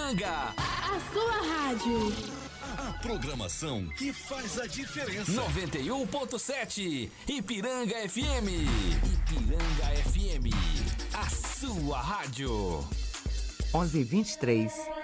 Ipiranga. A sua rádio. A programação que faz a diferença. 91.7 Ipiranga FM. Ipiranga FM. A sua rádio. 11h23.